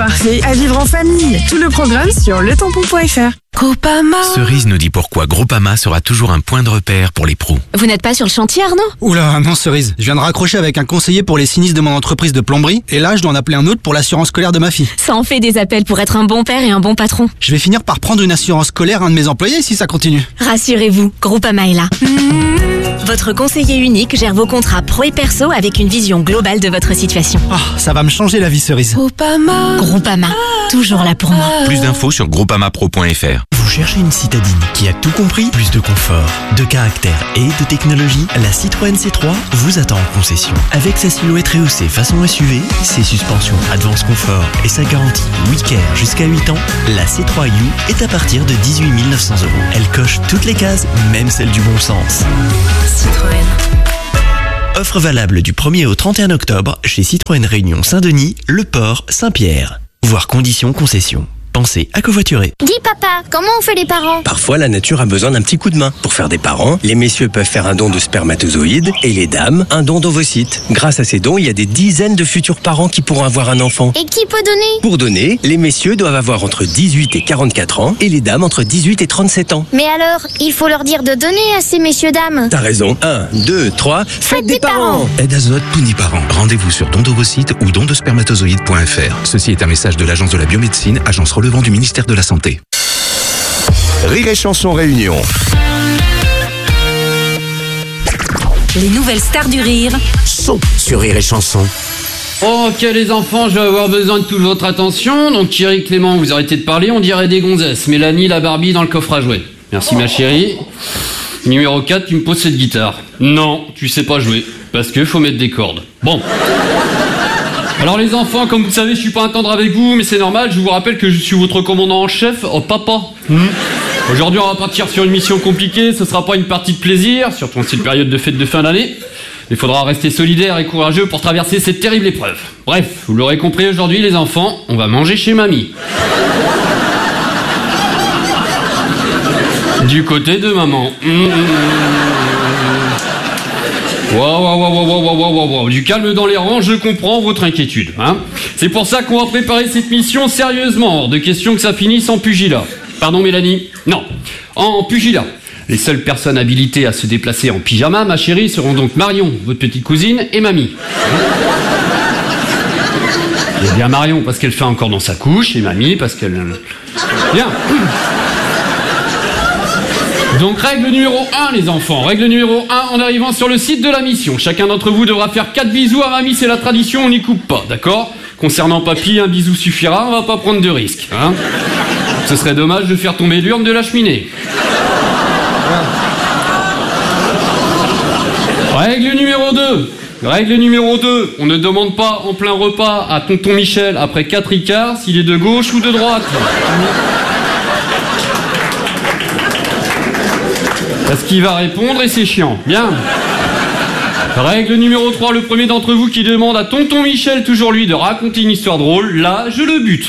parfait à vivre en famille. Tout le programme sur letampon.fr. Groupama. Cerise nous dit pourquoi Groupama sera toujours un point de repère pour les pros. Vous n'êtes pas sur le chantier, Arnaud? Oula, non Cerise. Je viens de raccrocher avec un conseiller pour les sinistres de mon entreprise de plomberie et là, je dois en appeler un autre pour l'assurance scolaire de ma fille. Ça en fait des appels pour être un bon père et un bon patron. Je vais finir par prendre une assurance scolaire à un de mes employés si ça continue. Rassurez-vous, Groupama est là. Votre conseiller unique gère vos contrats pro et perso avec une vision globale de votre situation. Ah, ça va me changer la vie, Cerise. Groupama, toujours là pour moi. Plus d'infos sur groupamapro.fr. Vous cherchez une citadine qui a tout compris? Plus de confort, de caractère et de technologie? La Citroën C3 vous attend en concession. Avec sa silhouette rehaussée façon SUV, ses suspensions Advance Confort et sa garantie WeCare jusqu'à 8 ans, la C3 U est à partir de 18 900 €. Elle coche toutes les cases, même celles du bon sens. Citroën. Offre valable du 1er au 31 octobre chez Citroën Réunion Saint-Denis, Le Port, Saint-Pierre. Voir conditions concession. Pensez à covoiturer. Dis papa, comment on fait les parents? Parfois, la nature a besoin d'un petit coup de main. Pour faire des parents, les messieurs peuvent faire un don de spermatozoïdes et les dames, un don d'ovocytes. Grâce à ces dons, il y a des dizaines de futurs parents qui pourront avoir un enfant. Et qui peut donner? Pour donner, les messieurs doivent avoir entre 18 et 44 ans et les dames entre 18 et 37 ans. Mais alors, il faut leur dire de donner à ces messieurs-dames. T'as raison. 1, 2, 3, faites des parents! Aide Azote Pouniparents. Rendez-vous sur dondovocytes ou dondespermatozoïdes.fr. Ceci est un message de l'Agence de la biomédecine, agence relevant du ministère de la Santé. Rire et Chanson Réunion. Les nouvelles stars du rire Sont sur Rire et Chanson. Ok les enfants, je vais avoir besoin de toute votre attention. Donc Thierry, Clément, vous arrêtez de parler, on dirait des gonzesses. Mélanie, la Barbie dans le coffre à jouer. Merci ma chérie. Numéro 4, tu me poses cette guitare. Non, tu sais pas jouer, parce que faut mettre des cordes. Bon. Alors les enfants, comme vous le savez, je suis pas un tendre avec vous, mais c'est normal, je vous rappelle que je suis votre commandant en chef, papa. Aujourd'hui, on va partir sur une mission compliquée, ce sera pas une partie de plaisir, surtout en cette période de fête de fin d'année. Il faudra rester solidaire et courageux pour traverser cette terrible épreuve. Bref, vous l'aurez compris aujourd'hui les enfants, on va manger chez mamie. Du côté de maman. Wow. Du calme dans les rangs, je comprends votre inquiétude. Hein. C'est pour ça qu'on va préparer cette mission sérieusement. Hors de question que ça finisse en pugilat. Pardon Mélanie? Non, en pugilat. Les seules personnes habilitées à se déplacer en pyjama, ma chérie, seront donc Marion, votre petite cousine, et mamie. Et bien Marion parce qu'elle fait encore dans sa couche, et mamie parce qu'elle... Bien. Donc règle numéro 1 les enfants, règle numéro 1 en arrivant sur le site de la mission. Chacun d'entre vous devra faire 4 bisous à mamie, c'est la tradition, on n'y coupe pas, d'accord? Concernant papy, un bisou suffira, on va pas prendre de risques. Hein, ce serait dommage de faire tomber l'urne de la cheminée. Règle numéro 2. Règle numéro 2, on ne demande pas en plein repas à tonton Michel après 4 Ricards s'il est de gauche ou de droite. Parce qu'il va répondre et c'est chiant. Bien. Règle numéro 3, le premier d'entre vous qui demande à tonton Michel, toujours lui, de raconter une histoire drôle, là, je le bute.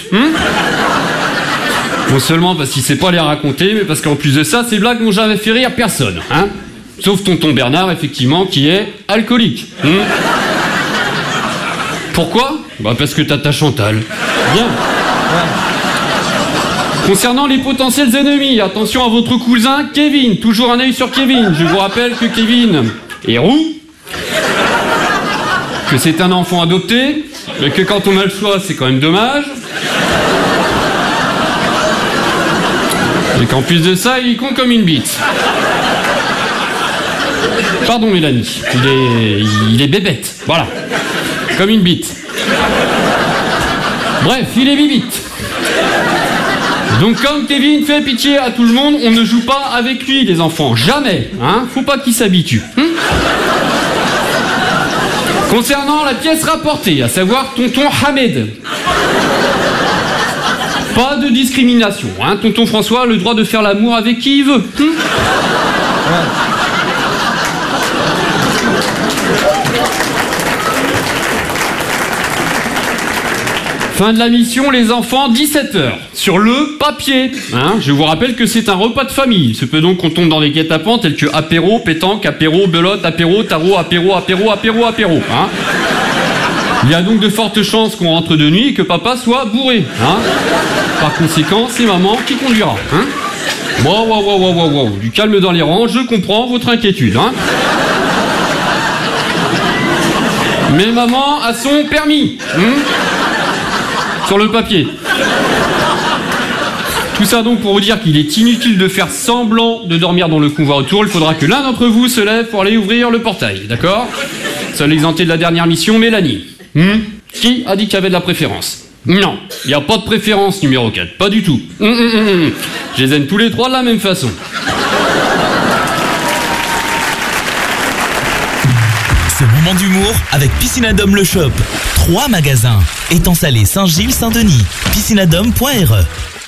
Non seulement parce qu'il sait pas les raconter, mais parce qu'en plus de ça, ces blagues n'ont jamais fait rire personne. Hein, sauf tonton Bernard, effectivement, qui est alcoolique. Pourquoi? Bah parce que t'as ta Chantal. Bien. Concernant les potentiels ennemis, attention à votre cousin Kevin. Toujours un œil sur Kevin. Je vous rappelle que Kevin est roux, que c'est un enfant adopté, mais que quand on a le choix, c'est quand même dommage. Et qu'en plus de ça, il est con comme une bite. Pardon Mélanie, il est bébête, voilà. Comme une bite. Bref, il est bibite. Donc comme Kevin fait pitié à tout le monde, on ne joue pas avec lui les enfants, jamais, hein, faut pas qu'il s'habitue. Concernant la pièce rapportée, à savoir tonton Hamed. Pas de discrimination, hein, tonton François a le droit de faire l'amour avec qui il veut. Fin de la mission, les enfants, 17h. Sur le papier. Hein, je vous rappelle que c'est un repas de famille. Il se peut donc qu'on tombe dans des guet-apens tels que apéro, pétanque, apéro, belote, apéro, tarot, apéro. Hein. Il y a donc de fortes chances qu'on rentre de nuit et que papa soit bourré. Hein. Par conséquent, c'est maman qui conduira. Hein. Wow. Du calme dans les rangs, je comprends votre inquiétude. Hein. Mais maman a son permis. Sur le papier. Tout ça donc pour vous dire qu'il est inutile de faire semblant de dormir dans le convoi autour. Il faudra que l'un d'entre vous se lève pour aller ouvrir le portail, d'accord? Seul exempté de la dernière mission, Mélanie. Qui a dit qu'il y avait de la préférence? Non, il n'y a pas de préférence numéro 4, pas du tout. Je les aime tous les trois de la même façon. Ce moment d'humour avec Piscinadome le Shop. 3 magasins. Étang Salé, Saint-Gilles, Saint-Denis. Piscinadome.re